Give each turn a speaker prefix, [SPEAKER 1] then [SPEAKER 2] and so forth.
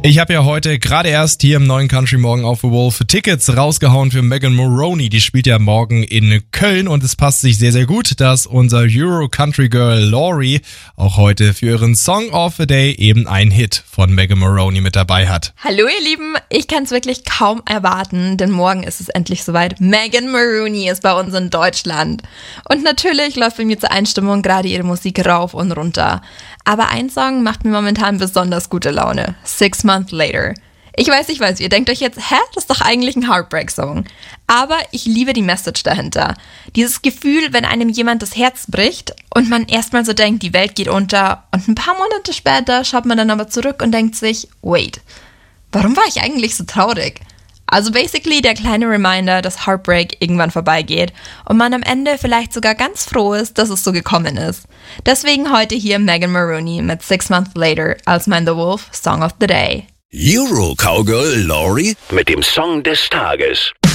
[SPEAKER 1] Ich habe ja heute gerade erst hier im neuen Country Morgen auf The Wolf Tickets rausgehauen für Megan Moroney. Die spielt ja morgen in Köln und es passt sich sehr, sehr gut, dass unser Euro Country Girl Laurie auch heute für ihren Song of the Day eben einen Hit von Megan Moroney mit dabei hat.
[SPEAKER 2] Hallo ihr Lieben, ich kann es wirklich kaum erwarten, denn morgen ist es endlich soweit. Megan Moroney ist bei uns in Deutschland. Und natürlich läuft bei mir zur Einstimmung gerade ihre Musik rauf und runter. Aber ein Song macht mir momentan besonders gute Laune. 6 Months Later. Ich weiß, ihr denkt euch jetzt, das ist doch eigentlich ein Heartbreak-Song. Aber ich liebe die Message dahinter. Dieses Gefühl, wenn einem jemand das Herz bricht und man erstmal so denkt, die Welt geht unter und ein paar Monate später schaut man dann aber zurück und denkt sich, wait, warum war ich eigentlich so traurig? Also basically der kleine Reminder, dass Heartbreak irgendwann vorbeigeht und man am Ende vielleicht sogar ganz froh ist, dass es so gekommen ist. Deswegen heute hier Megan Moroney mit 6 Months Later als mein The Wolf Song of the Day.
[SPEAKER 3] Euro Cowgirl Laurie mit dem Song des Tages.